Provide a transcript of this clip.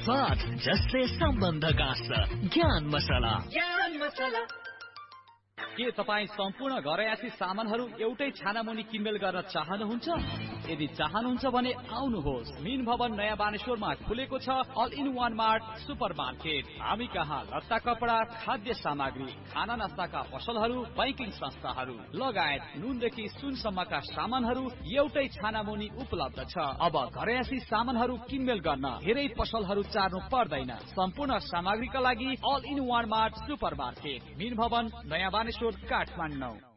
स्वाद जसले सम्बन्ध गाँच्छ। ज्ञान मसला। के तपाईँ सम्पूर्ण घरयासी सामानहरू एउटै छानामुनि किनमेल गर्न चाहनुहुन्छ? यदि चाहनुहुन्छ भने आउनुहोस्, मीन भवन नयाँ बानेश्वरमा खुलेको छ all in one mart super market. हामी कहाँ लत्ता कपडा, खाद्य सामग्री, खाना नास्ताका पसलहरू, बैंकिङ संस्थाहरू लगायत नुनदेखि सुनसम्मका सामानहरू एउटै छानामुनि उपलब्ध छ। अब घरयासी सामानहरू किनमेल गर्न धेरै पसलहरू चार्नु पर्दैन। सम्पूर्ण सामग्रीका लागि all in one mart super market, मीन भवन नयाँ बानेश्वर, काठमाडौँ।